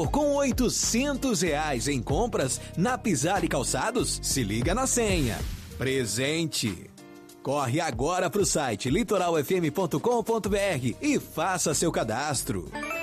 ganhador com R$ 800 em compras na Pisar e Calçados? Se liga na senha. Presente. Corre agora para o site litoralfm.com.br e faça seu cadastro.